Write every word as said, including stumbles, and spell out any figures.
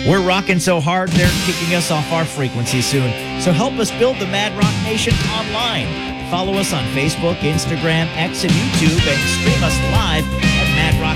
We're rocking so hard, they're kicking us off our frequency soon. So help us build the Mad Rock Nation online. Follow us on Facebook, Instagram, X, and YouTube, and stream us live at mad rock